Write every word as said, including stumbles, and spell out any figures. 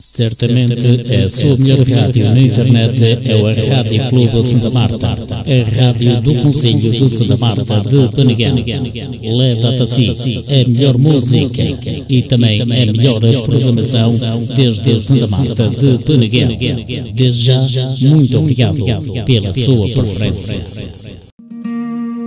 Certamente a sua melhor rádio na internet é a Rádio Clube Santa Marta, a rádio do Concelho de Santa Marta de Peneguém. Leva-te a si a melhor música e também a melhor programação desde Santa Marta de Peneguém. Desde já, muito obrigado pela sua preferência.